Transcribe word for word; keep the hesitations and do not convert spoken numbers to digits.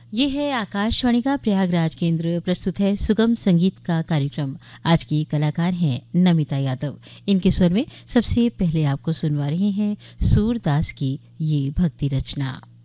ये है आकाशवाणी का प्रयागराज केंद्र। प्रस्तुत है सुगम संगीत का कार्यक्रम। आज की कलाकार हैं नमिता यादव। इनके स्वर में सबसे पहले आपको सुनवा रहे हैं सूरदास की ये भक्ति रचना।